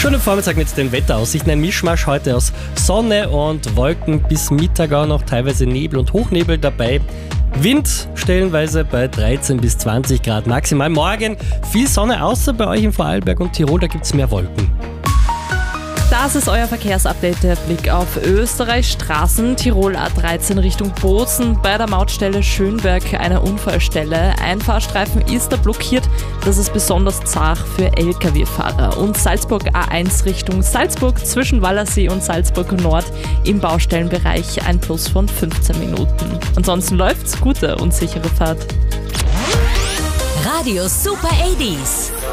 Schönen Vormittag mit den Wetteraussichten. Ein Mischmasch heute aus Sonne und Wolken, bis Mittag auch noch teilweise Nebel und Hochnebel dabei. Wind stellenweise bei 13 bis 20 Grad maximal. Morgen viel Sonne, außer bei euch in Vorarlberg und Tirol, da gibt es mehr Wolken. Das ist euer Verkehrsupdate, der Blick auf Österreichs Straßen. Tirol A13 Richtung Bozen, bei der Mautstelle Schönberg eine Unfallstelle. Ein Fahrstreifen ist da blockiert, das ist besonders zart für Lkw-Fahrer. Und Salzburg A1 Richtung Salzburg, zwischen Wallersee und Salzburg Nord im Baustellenbereich ein Plus von 15 Minuten. Ansonsten läuft's, gute und sichere Fahrt. Radio Super 80s.